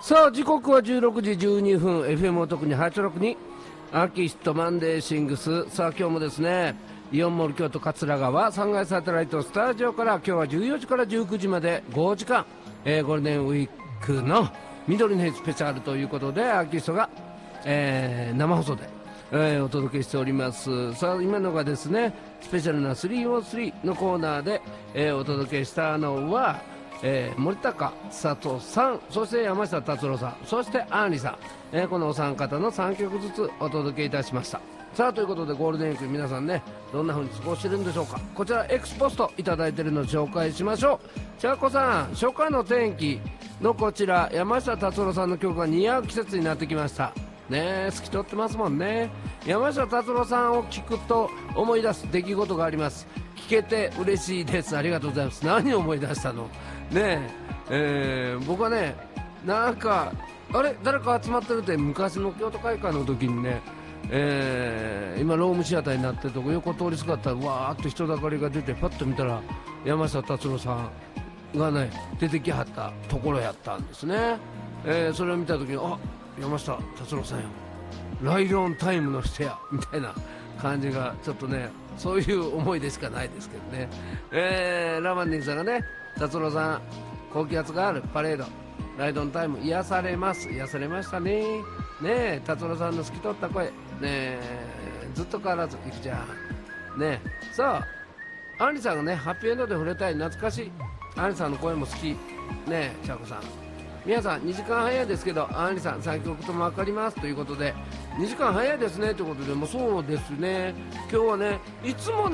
さあ時刻は16時12分 FM お得に86にアーキストマンデーシングス。さあ今日もですね、イオンモール京都桂川3階サテライトスタジオから今日は14時から19時まで5時間、ゴールデンウィークの緑の日スペシャルということでアーキストが、生放送で、お届けしております。さあ今のがですねスペシャルな303のコーナーで、お届けしたのは森高佐藤さん、そして山下達郎さん、そしてアンリさん、このお三方の3曲ずつお届けいたしました。さあということでゴールデンウィーク皆さんねどんな風に過ごしてるんでしょうか。こちらエクスポストいただいているので紹介しましょう。ちゃこさん、初夏の天気のこちら山下達郎さんの曲が似合う季節になってきましたね。透き通ってますもんね。山下達郎さんを聞くと思い出す出来事があります。聞けて嬉しいです。ありがとうございます。何を思い出したのね僕はね、なんかあれ誰か集まってるって昔の京都会館の時にね、今ロームシアターになってるとこ横通りすがったらわーっと人だかりが出てパッと見たら山下達郎さんがね出てきはったところやったんですね。それを見た時にあ、山下達郎さんや、ライオンタイムの人やみたいな感じがちょっとね、そういう思いでしかないですけどね。ラマンディンさんがね、達郎さん高気圧があるパレードライドオンタイム癒されます。癒されましたね。ねえ達郎さんの透き通った声ねえずっと変わらずいくちゃんねえ。さあアンリさんがねハッピーエンドで触れたい懐かしいアンリさんの声も好きねえ。ちゃこさん、皆さん2時間早いですけどアンリさん3曲とも分かりますということで2時間早いですねということで、もうそうですね、今日はねいつも